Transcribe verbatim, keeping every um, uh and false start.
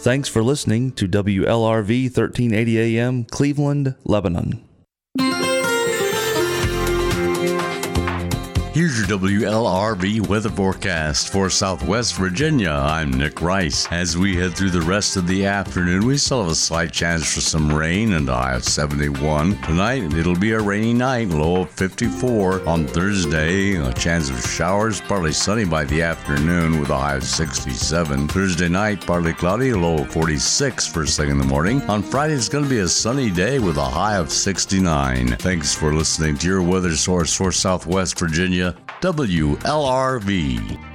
Thanks for listening to W L R V thirteen eighty A M, Cleveland, Lebanon. Here's your W L R V weather forecast for Southwest Virginia. I'm Nick Rice. As we head through the rest of the afternoon, we still have a slight chance for some rain and a high of seventy-one. Tonight, it'll be a rainy night, low of fifty-four. On Thursday, a chance of showers, partly sunny by the afternoon with a high of sixty-seven. Thursday night, partly cloudy, a low of forty-six first thing in the morning. On Friday, it's going to be a sunny day with a high of sixty-nine. Thanks for listening to your weather source for Southwest Virginia, W L R V.